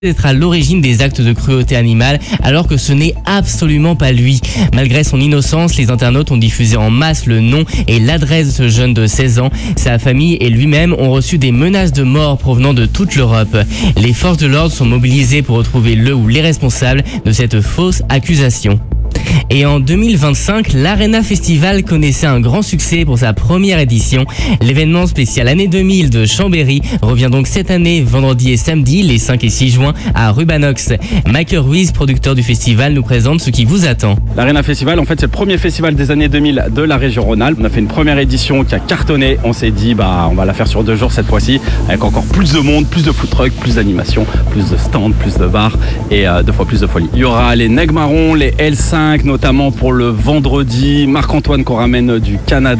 d'être à l'origine des actes de cruauté animale, alors que ce n'est absolument pas lui. Malgré son innocence, les internautes ont diffusé en masse le nom et l'adresse de ce jeune de 16 ans. Sa famille et lui-même ont reçu des menaces de mort provenant de toute l'Europe. Les forces de l'ordre sont mobilisées pour retrouver le ou les responsables de cette fausse accusation. Et en 2025, l'Arena Festival connaissait un grand succès pour sa première édition. L'événement spécial année 2000 de Chambéry revient donc cette année, vendredi et samedi, les 5 et 6 juin, à Rubanox. Michael Ruiz, producteur du festival, nous présente ce qui vous attend. L'Arena Festival, en fait, c'est le premier festival des années 2000 de la région Rhône-Alpes. On a fait une première édition qui a cartonné. On s'est dit, on va la faire sur 2 jours cette fois-ci, avec encore plus de monde, plus de food trucks, plus d'animation, plus de stands, plus de bars et 2 fois plus de folie. Il y aura les Nègres Marrons, les L5, notamment pour le vendredi. Marc-Antoine qu'on ramène du Canada.